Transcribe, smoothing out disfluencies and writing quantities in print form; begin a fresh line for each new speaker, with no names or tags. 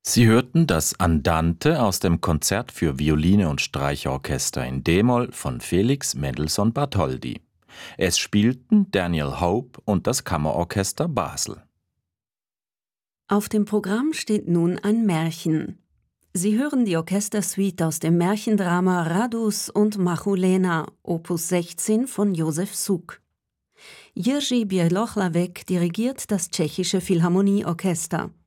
Sie hörten das Andante aus dem Konzert für Violine und Streichorchester in D-Moll von Felix Mendelssohn Bartholdy. Es spielten Daniel Hope und das Kammerorchester Basel.
Auf dem Programm steht nun ein Märchen. Sie hören die Orchestersuite aus dem Märchendrama Radus und Machulena, Opus 16 von Josef Suk. Jiří Bělohlávek dirigiert das Tschechische Philharmonieorchester.